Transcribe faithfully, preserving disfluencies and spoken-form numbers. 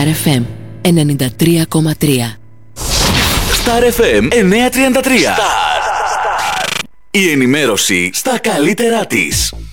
Star εφ εμ ενενήντα τρία κόμμα τρία. Star εφ εμ εννιακόσια τριάντα τρία. Star. Η ενημέρωση στα καλύτερά της.